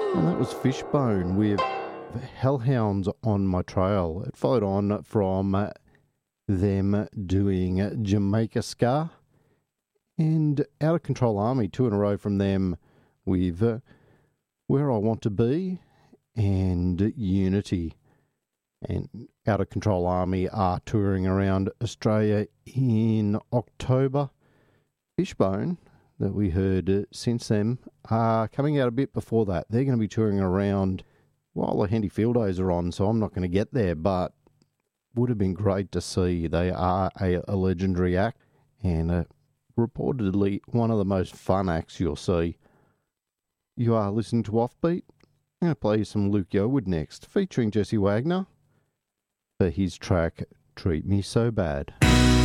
And that was Fishbone with Hellhounds on My Trail. It followed on from them doing Jamaica Ska and Out of Control Army, 2 in a row from them with Where I Want to Be and Unity. And Out of Control Army are touring around Australia in October. Fishbone, that we heard since then, are coming out a bit before that. They're going to be touring around while the Hendy Field Days are on, so I'm not going to get there, but would have been great to see. They are a legendary act and reportedly one of the most fun acts you'll see. You are listening to Offbeat. I'm going to play you some Luke Yeowood next, featuring Jesse Wagner for his track Treat Me So Bad.